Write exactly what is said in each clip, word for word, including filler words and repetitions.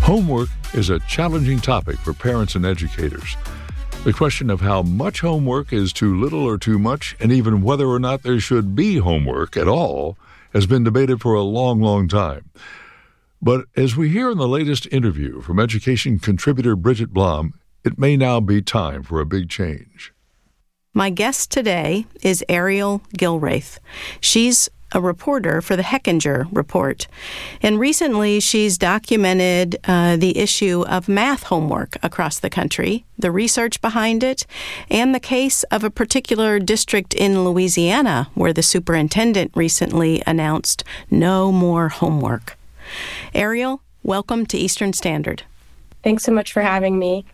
Homework is a challenging topic for parents and educators. The question of how much homework is too little or too much, and even whether or not there should be homework at all, has been debated for a long, long time. But as we hear in the latest interview from education contributor Bridget Blom, it may now be time for a big change. My guest today is Ariel Gilraith. She's a reporter for the Hechinger Report. And recently, she's documented uh, the issue of math homework across the country, the research behind it, and the case of a particular district in Louisiana where the superintendent recently announced no more homework. Ariel, welcome to Eastern Standard. Thanks so much for having me.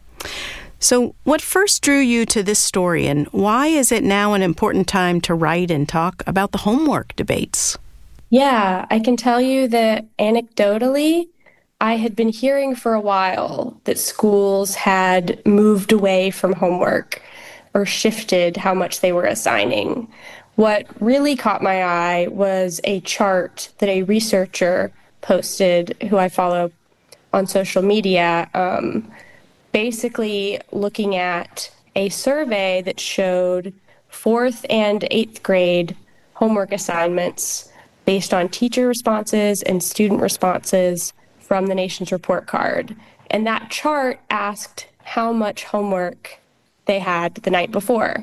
So what first drew you to this story, and why is it now an important time to write and talk about the homework debates? Yeah, I can tell you that anecdotally, I had been hearing for a while that schools had moved away from homework or shifted how much they were assigning. What really caught my eye was a chart that a researcher posted, who I follow on social media, um, basically looking at a survey that showed fourth and eighth grade homework assignments based on teacher responses and student responses from the nation's report card. And that chart asked how much homework they had the night before.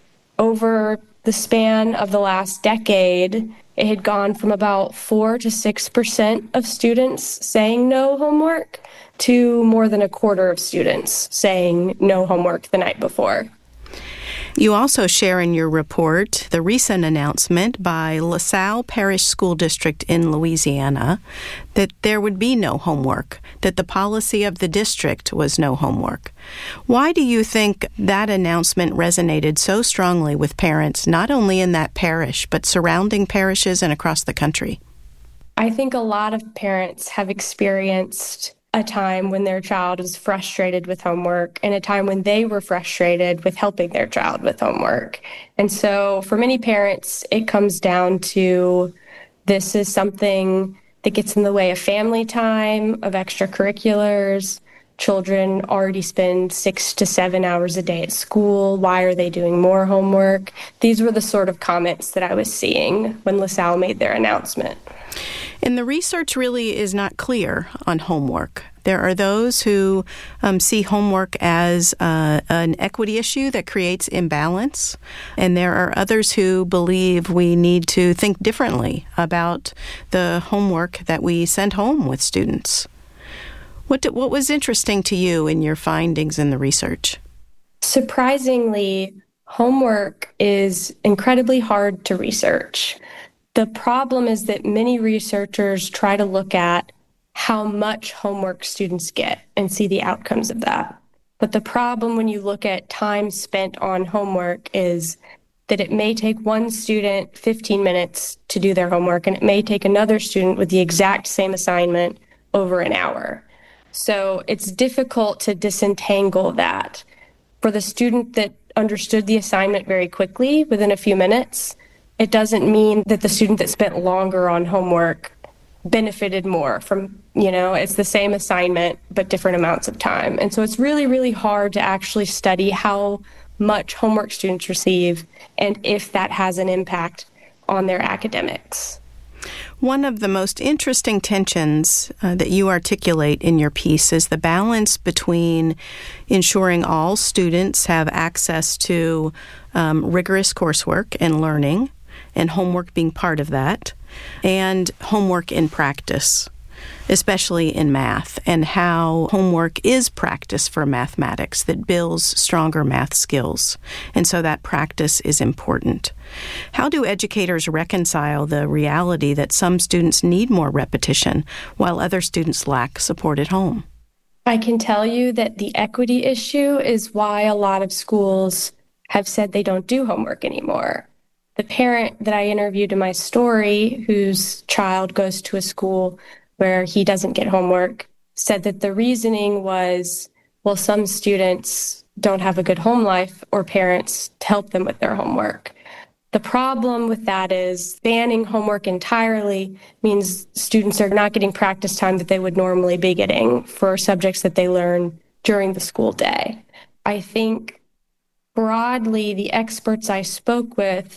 Over the span of the last decade, it had gone from about four to six percent of students saying no homework to more than a quarter of students saying no homework the night before. You also share in your report the recent announcement by LaSalle Parish School District in Louisiana that there would be no homework, that the policy of the district was no homework. Why do you think that announcement resonated so strongly with parents, not only in that parish, but surrounding parishes and across the country? I think a lot of parents have experienced a time when their child was frustrated with homework and a time when they were frustrated with helping their child with homework. And so for many parents, it comes down to this is something that gets in the way of family time, of extracurriculars. Children already spend six to seven hours a day at school. Why are they doing more homework? These were the sort of comments that I was seeing when LaSalle made their announcement. And the research really is not clear on homework. There are those who um, see homework as uh, an equity issue that creates imbalance, and there are others who believe we need to think differently about the homework that we send home with students. What did, what was interesting to you in your findings in the research? Surprisingly, homework is incredibly hard to research. The problem is that many researchers try to look at how much homework students get and see the outcomes of that. But the problem when you look at time spent on homework is that it may take one student fifteen minutes to do their homework, and it may take another student with the exact same assignment over an hour. So it's difficult to disentangle that. For the student that understood the assignment very quickly within a few minutes, it doesn't mean that the student that spent longer on homework benefited more from, you know, it's the same assignment, but different amounts of time. And so it's really, really hard to actually study how much homework students receive and if that has an impact on their academics. One of the most interesting tensions uh, that you articulate in your piece is the balance between ensuring all students have access to um, rigorous coursework and learning, and homework being part of that, and homework in practice, especially in math, and how homework is practice for mathematics that builds stronger math skills. And so that practice is important. How do educators reconcile the reality that some students need more repetition while other students lack support at home? I can tell you that the equity issue is why a lot of schools have said they don't do homework anymore. The parent that I interviewed in my story, whose child goes to a school where he doesn't get homework, said that the reasoning was, well, some students don't have a good home life or parents to help them with their homework. The problem with that is banning homework entirely means students are not getting practice time that they would normally be getting for subjects that they learn during the school day. I think broadly, the experts I spoke with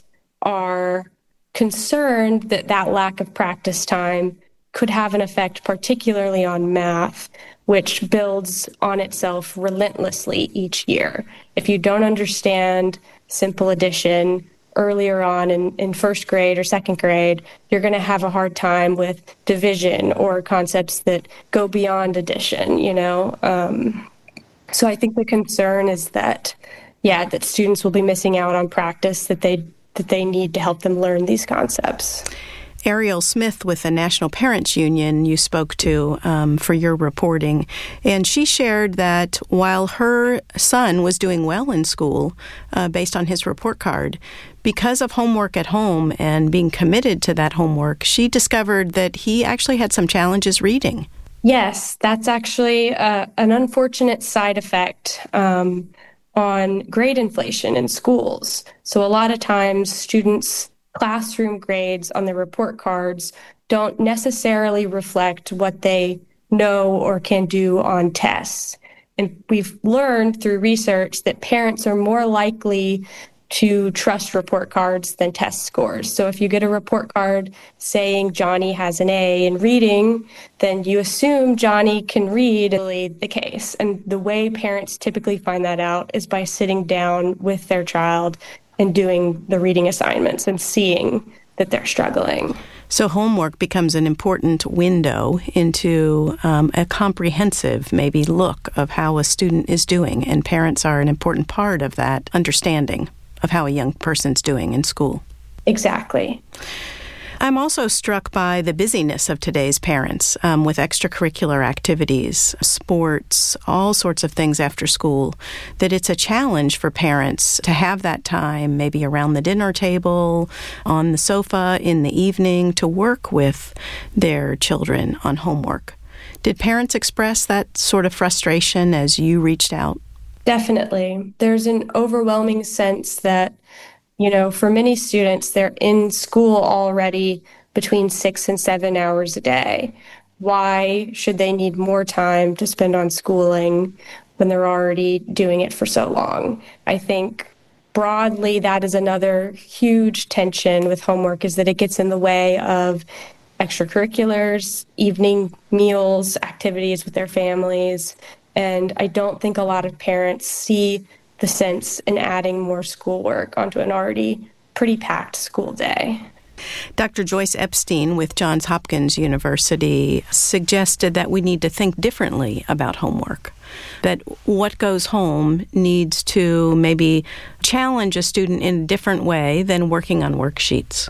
are concerned that that lack of practice time could have an effect particularly on math, which builds on itself relentlessly each year. If you don't understand simple addition earlier on in, in first grade or second grade, you're going to have a hard time with division or concepts that go beyond addition, you know? Um, so I think the concern is that, yeah, that students will be missing out on practice that they that they need to help them learn these concepts. Ariel Smith with the National Parents Union you spoke to um, for your reporting, and she shared that while her son was doing well in school uh, based on his report card, because of homework at home and being committed to that homework, she discovered that he actually had some challenges reading. Yes, that's actually uh, an unfortunate side effect um, on grade inflation in schools. So a lot of times students' classroom grades on their report cards don't necessarily reflect what they know or can do on tests. And we've learned through research that parents are more likely to trust report cards than test scores. So if you get a report card saying Johnny has an A in reading, then you assume Johnny can read. The case. And the way parents typically find that out is by sitting down with their child and doing the reading assignments and seeing that they're struggling. So homework becomes an important window into um, a comprehensive, maybe, look of how a student is doing, and parents are an important part of that understanding of how a young person's doing in school. Exactly. I'm also struck by the busyness of today's parents um, with extracurricular activities, sports, all sorts of things after school, that it's a challenge for parents to have that time, maybe around the dinner table, on the sofa in the evening, to work with their children on homework. Did parents express that sort of frustration as you reached out? Definitely. There's an overwhelming sense that, you know, for many students, they're in school already between six and seven hours a day. Why should they need more time to spend on schooling when they're already doing it for so long? I think broadly that is another huge tension with homework, is that it gets in the way of extracurriculars, evening meals, activities with their families. And I don't think a lot of parents see the sense in adding more schoolwork onto an already pretty packed school day. Doctor Joyce Epstein with Johns Hopkins University suggested that we need to think differently about homework, that what goes home needs to maybe challenge a student in a different way than working on worksheets.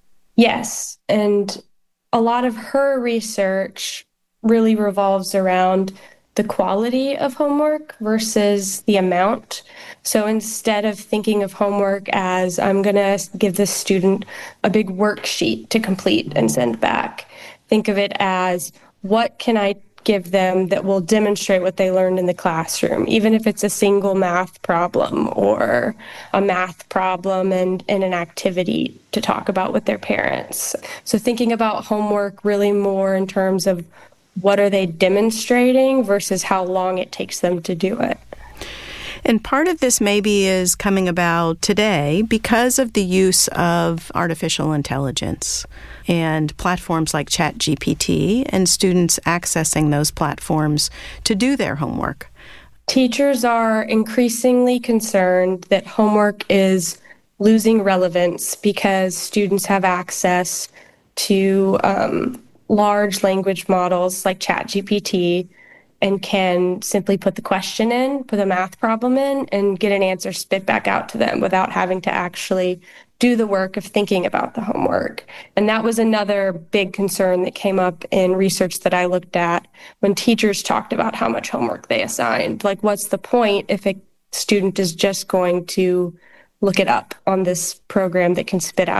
Yes, and a lot of her research really revolves around the quality of homework versus the amount. So instead of thinking of homework as I'm going to give this student a big worksheet to complete and send back, think of it as what can I give them that will demonstrate what they learned in the classroom, even if it's a single math problem or a math problem and, and an activity to talk about with their parents. So thinking about homework really more in terms of what are they demonstrating versus how long it takes them to do it. And part of this maybe is coming about today because of the use of artificial intelligence and platforms like ChatGPT and students accessing those platforms to do their homework. Teachers are increasingly concerned that homework is losing relevance because students have access to um, large language models like ChatGPT and can simply put the question in, put a math problem in, and get an answer spit back out to them without having to actually do the work of thinking about the homework. And that was another big concern that came up in research that I looked at when teachers talked about how much homework they assigned. Like, what's the point if a student is just going to look it up on this program that can spit out